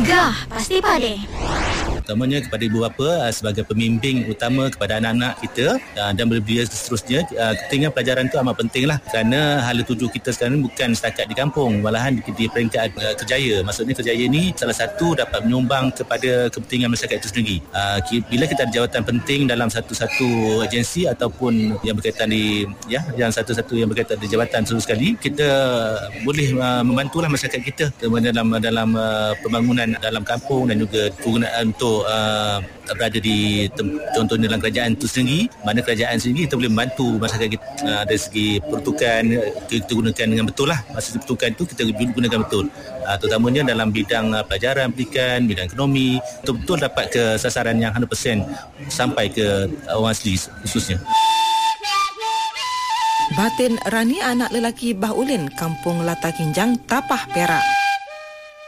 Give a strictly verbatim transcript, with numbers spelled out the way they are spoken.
Gegar Pasti Padi. Utamanya kepada ibu bapa sebagai pembimbing utama kepada anak-anak kita dan berbila seterusnya. Ketinggian pelajaran itu amat penting lah, kerana hala tuju kita sekarang bukan setakat di kampung, malahan di peringkat kerjaya. Maksudnya kerjaya ni salah satu dapat menyumbang kepada kepentingan masyarakat itu sendiri. Bila kita ada jawatan penting dalam satu-satu agensi ataupun yang berkaitan di ya yang satu-satu yang berkaitan di jabatan terus sekali, kita boleh membantulah masyarakat kita dalam dalam pembangunan dalam kampung dan juga penggunaan untuk Uh, berada di tem- contohnya dalam kerajaan itu sendiri. Mana kerajaan sendiri kita boleh membantu masyarakat kita uh, dari segi peruntukan, kita gunakan dengan betul lah. Masa peruntukan itu kita gunakan betul, uh, terutamanya dalam bidang uh, pelajaran, pendidikan, bidang ekonomi, betul-betul dapat ke sasaran yang one hundred percent sampai ke uh, orang asli khususnya. Batin Rani, anak lelaki Bah Ulin, Kampung Lata Kinjang, Tapah, Perak.